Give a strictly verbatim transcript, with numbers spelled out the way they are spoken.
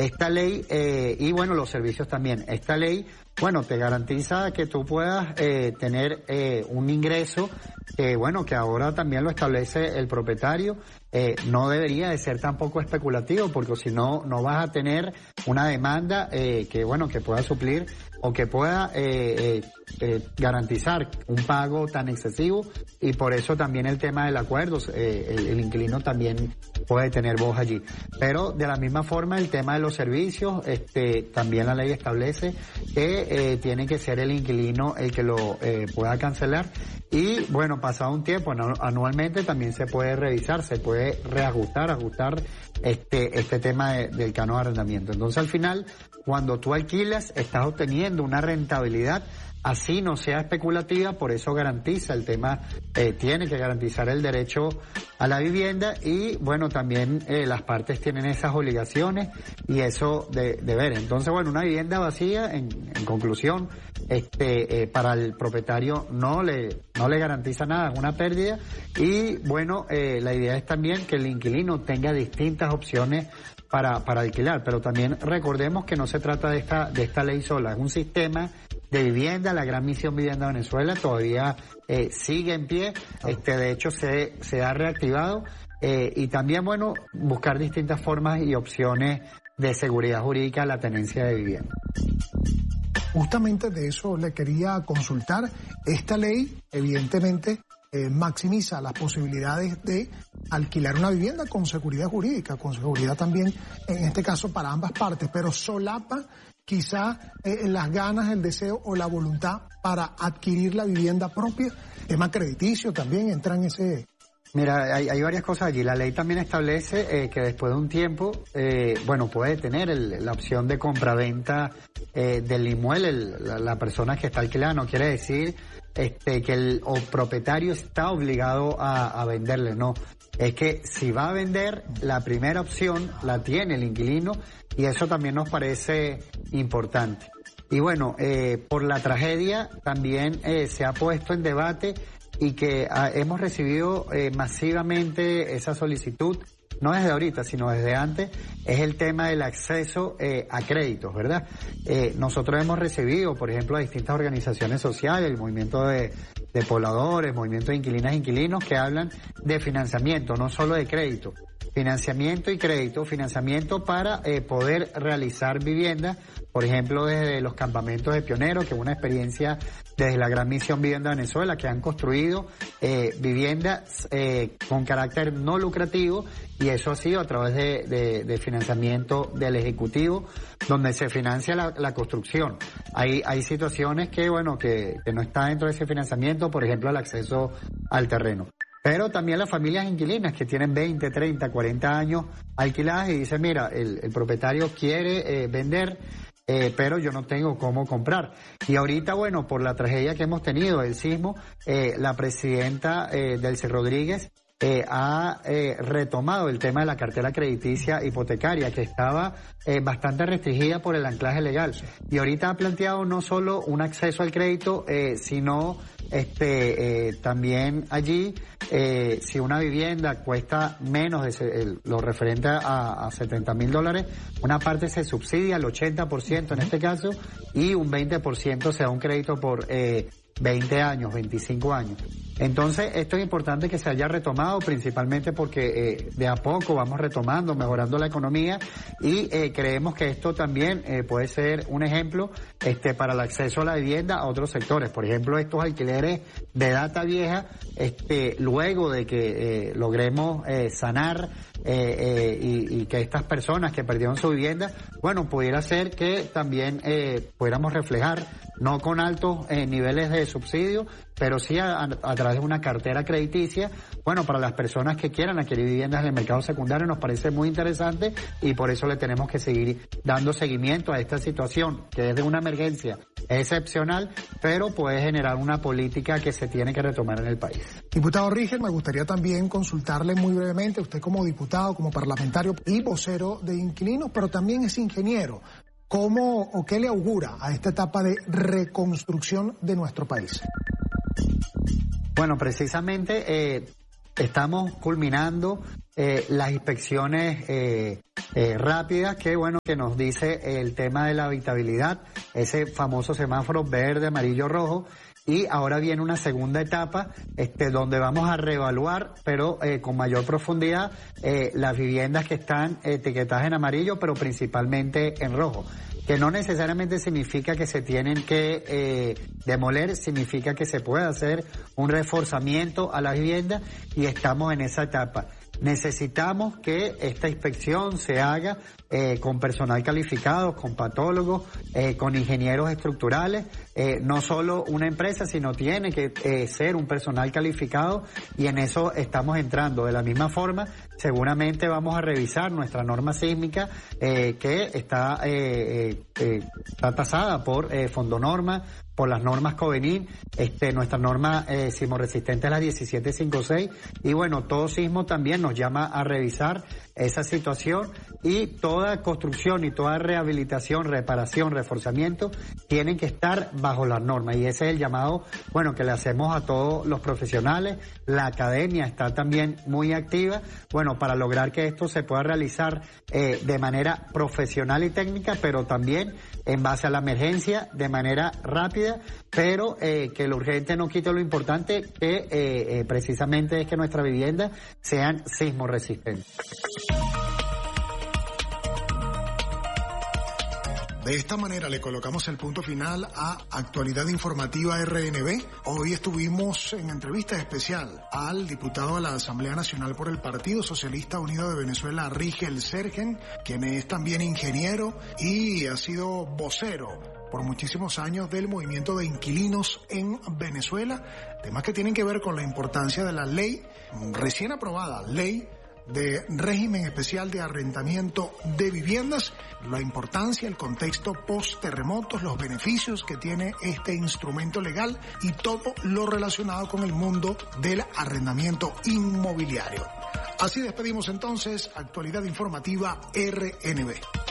esta ley, eh, y bueno, los servicios también, esta ley, bueno, te garantiza que tú puedas eh, tener eh, un ingreso que, bueno, que ahora también lo establece el propietario. Eh, no debería de ser tampoco especulativo, porque si no, no vas a tener una demanda eh, que, bueno, que pueda suplir o que pueda eh, eh, eh, garantizar un pago tan excesivo, y por eso también el tema del acuerdo, eh, el, el inquilino también puede tener voz allí. Pero de la misma forma el tema de los servicios, este, también la ley establece que eh, tiene que ser el inquilino el que lo eh, pueda cancelar, y bueno, pasado un tiempo, anualmente también se puede revisar, se puede reajustar, ajustar este, este tema de, del canon de arrendamiento. Entonces al final, cuando tú alquilas, estás obteniendo una rentabilidad, así no sea especulativa, por eso garantiza el tema, eh, tiene que garantizar el derecho a la vivienda, y bueno, también eh, las partes tienen esas obligaciones y eso de, de ver. Entonces bueno, una vivienda vacía, en, en conclusión, este, eh, para el propietario no le, no le garantiza nada, es una pérdida, y bueno, eh, la idea es también que el inquilino tenga distintas opciones para, para alquilar, pero también recordemos que no se trata de esta, de esta ley sola, es un sistema de vivienda. La Gran Misión Vivienda Venezuela todavía eh, sigue en pie, este, de hecho se, se ha reactivado, eh, y también, bueno, buscar distintas formas y opciones de seguridad jurídica a la tenencia de vivienda. Justamente de eso le quería consultar. Esta ley, evidentemente, eh, maximiza las posibilidades de alquilar una vivienda con seguridad jurídica, con seguridad también, en este caso, para ambas partes, pero solapa quizá eh, las ganas, el deseo o la voluntad para adquirir la vivienda propia. Tema crediticio también entra en ese... Mira, hay, hay varias cosas allí. La ley también establece eh, que después de un tiempo, eh, bueno, puede tener el, la opción de compraventa eh, del inmueble, el, la, la persona que está alquilada. No quiere decir este, que el o propietario está obligado a, a venderle, no. Es que si va a vender, la primera opción la tiene el inquilino, y eso también nos parece importante. Y bueno, eh, por la tragedia también eh, se ha puesto en debate, y que ah, hemos recibido eh, masivamente esa solicitud, no desde ahorita, sino desde antes, es el tema del acceso eh, a créditos, ¿verdad? Eh, nosotros hemos recibido, por ejemplo, a distintas organizaciones sociales, el movimiento de, de pobladores, movimiento de inquilinas e inquilinos, que hablan de financiamiento, no solo de crédito. Financiamiento y crédito, financiamiento para eh, poder realizar viviendas, por ejemplo, desde los campamentos de pioneros, que es una experiencia desde la Gran Misión Vivienda Venezuela, que han construido eh, viviendas eh, con carácter no lucrativo, y eso ha sido a través de, de, de financiamiento del Ejecutivo, donde se financia la, la construcción. Hay, hay situaciones que, bueno, que, que no están dentro de ese financiamiento, por ejemplo, el acceso al terreno. Pero también las familias inquilinas que tienen veinte, treinta, cuarenta años alquiladas y dicen, mira, el, el propietario quiere eh, vender, eh, pero yo no tengo cómo comprar. Y ahorita, bueno, por la tragedia que hemos tenido, el sismo, eh, la presidenta eh, Delcy Rodríguez eh, ha eh, retomado el tema de la cartera crediticia hipotecaria, que estaba eh, bastante restringida por el anclaje legal. Y ahorita ha planteado no solo un acceso al crédito, eh, sino este eh, también allí, eh, si una vivienda cuesta menos de se, el, lo referente a, a setenta mil dólares, una parte se subsidia al ochenta por ciento en este caso, y un veinte por ciento se da un crédito por eh, veinte años, veinticinco años. Entonces, esto es importante que se haya retomado, principalmente porque eh, de a poco vamos retomando, mejorando la economía, y eh, creemos que esto también eh, puede ser un ejemplo este para el acceso a la vivienda a otros sectores. Por ejemplo, estos alquileres de data vieja, este luego de que eh, logremos eh, sanar eh, eh, y, y que estas personas que perdieron su vivienda, bueno, pudiera ser que también eh, pudiéramos reflejar, no con altos eh, niveles de subsidio, pero sí a, a través de una cartera crediticia, bueno, para las personas que quieran adquirir viviendas en el mercado secundario. Nos parece muy interesante, y por eso le tenemos que seguir dando seguimiento a esta situación, que es de una emergencia excepcional, pero puede generar una política que se tiene que retomar en el país. Diputado Ríger, me gustaría también consultarle muy brevemente, usted como diputado, como parlamentario y vocero de inquilinos, pero también es ingeniero. ¿Cómo o qué le augura a esta etapa de reconstrucción de nuestro país? Bueno, precisamente eh, estamos culminando eh, las inspecciones eh, eh, rápidas que, bueno, que nos dice el tema de la habitabilidad, ese famoso semáforo verde, amarillo, rojo. Y ahora viene una segunda etapa, este, donde vamos a reevaluar, pero eh, con mayor profundidad, eh, las viviendas que están etiquetadas en amarillo, pero principalmente en rojo. Que no necesariamente significa que se tienen que eh, demoler, significa que se puede hacer un reforzamiento a la vivienda y estamos en esa etapa. Necesitamos que esta inspección se haga eh, con personal calificado, con patólogos, eh, con ingenieros estructurales, eh, no solo una empresa, sino tiene que eh, ser un personal calificado y en eso estamos entrando. De la misma forma, seguramente vamos a revisar nuestra norma sísmica eh, que está, eh, eh, está tasada por eh, Fondonorma, por las normas COVENIN, este, nuestra norma eh, sismoresistente es la diecisiete cincuenta y seis y bueno, todo sismo también nos llama a revisar esa situación y toda construcción y toda rehabilitación, reparación, reforzamiento tienen que estar bajo las normas y ese es el llamado, bueno, que le hacemos a todos los profesionales. La academia está también muy activa, bueno, para lograr que esto se pueda realizar eh, de manera profesional y técnica, pero también en base a la emergencia, de manera rápida, pero eh, que lo urgente no quite lo importante, que eh, eh, precisamente es que nuestras viviendas sean sismo resistentes. De esta manera le colocamos el punto final a Actualidad Informativa R N B. Hoy estuvimos en entrevista especial al diputado de la Asamblea Nacional por el Partido Socialista Unido de Venezuela, Rigel Sergen, quien es también ingeniero y ha sido vocero por muchísimos años del movimiento de inquilinos en Venezuela, temas que tienen que ver con la importancia de la ley recién aprobada, ley de régimen especial de arrendamiento de viviendas, la importancia, el contexto post-terremotos, los beneficios que tiene este instrumento legal y todo lo relacionado con el mundo del arrendamiento inmobiliario. Así despedimos entonces Actualidad Informativa R N B.